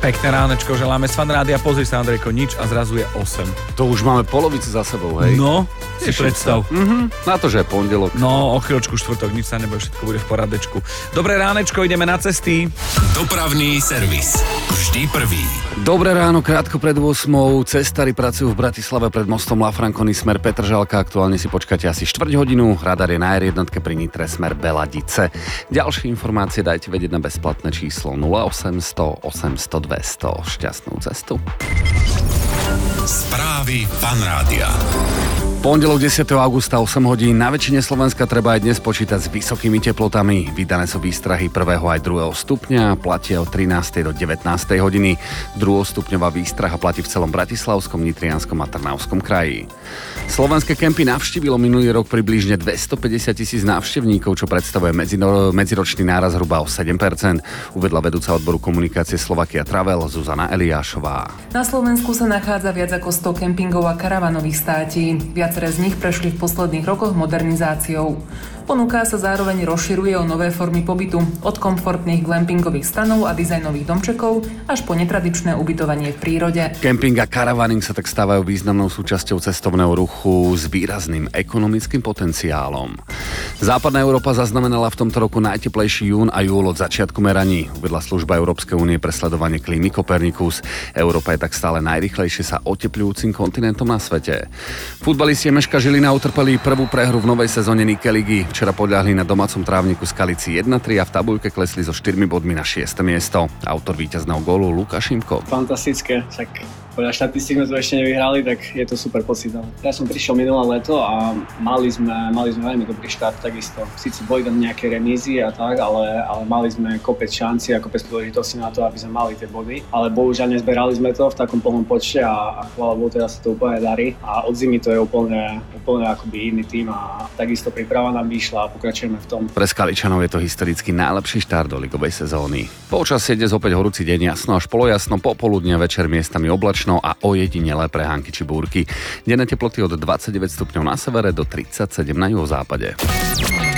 Pekné ránečko, želáme z Fan Rádia. Pozri sa, Andrejko, nič a zrazu je 8. To už máme polovicu za sebou, hej? No, si predstav. Na to, že je pondelok. No, o chvíľočku štvrtok, nič sa nebude, všetko bude v poradečku. Dobré ránečko, ideme na cesty. Dopravný servis. Vždy prvý. Dobré ráno, krátko pred 8. Cestári pracujú v Bratislave pred mostom Lafranconi smer Petržalka. Aktuálne si počkáte asi 4 hodinu. Radar je na R1 pri Nitre smer Beladice. Ďalšie informácie dajte vedieť na bezplatné číslo 0800 800 200. Šťastnú cestu. Správy Fan Rádia. Pondelok 10. augusta 8 hodín. Na väčšine Slovenska treba aj dnes počítať s vysokými teplotami. Vydané sú výstrahy 1. aj 2. stupňa, platia od 13. do 19. hodiny. 2-stupňová výstraha platí v celom Bratislavskom, Nitrianskom a Trnavskom kraji. Slovenské kempy navštívilo minulý rok približne 250 000 návštevníkov, čo predstavuje medziročný náraz zhruba o 7%, uvedla vedúca odboru komunikácie Slovakia Travel Zuzana Eliášová. Na Slovensku sa nachádza viac ako 100 kempingov a karavanových státí. Viaceré z nich prešli v posledných rokoch modernizáciou. Ponuka sa zároveň rozširuje o nové formy pobytu, od komfortných glampingových stanov a dizajnových domčekov až po netradičné ubytovanie v prírode. Kemping a karavaning sa tak stávajú významnou súčasťou cestovného ruchu s výrazným ekonomickým potenciálom. Západná Európa zaznamenala v tomto roku najteplejší jún a júl od začiatku meraní, uvedla služba Európskej únie pre sledovanie klímy Copernicus. Európa je tak stále najrýchlejšie sa otepľujúcim kontinentom na svete. Futbalisti Meška Žilina utrpeli prvú prehru v novej sezóne Nike ligy. Včera podľahli na domácom trávniku Skalici 1-3 a v tabuľke klesli so 4 bodmi na 6. miesto. Autor víťazného gólu Lukáš Šimko. Fantastické, tak podľa štatistík sme to ešte nevyhrali, tak je to super pocit. Ja som prišiel minulé leto a mali sme veľmi dobrý štart takisto. Síce boli tam nejaké remízy a tak, ale mali sme kopec šanci a kopec príležitosti na to, aby sme mali tie body. Ale bohužiaľ nezberali sme to v takom plnom počte a chvála Bohu, teraz sa to úplne darí. A od zimy to je úplne akoby iný tým a takisto príprava nám vyšla a pokračujeme v tom. Pre Skaličanov je to historicky najlepší štart do ligovej sezóny. Počasie dnes opäť horúci deň, jasno až polojasno, popoludne večer miestami oblačno a ojedinelé prehánky či búrky. Denné teploty od 29 stupňov na severe do 37 na juhozápade.